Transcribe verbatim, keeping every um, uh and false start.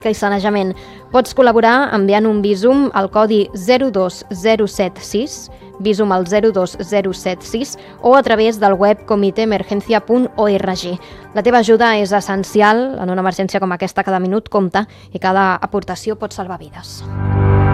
i sanejament. Pots col·laborar enviant un Bizum al codi zero dos zero set sis, Bizum al zero dos zero set sis, o a través del web comiteemergencia punt org. La teva ajuda és essencial en una emergència com aquesta. Cada minut compta i cada aportació pot salvar vides.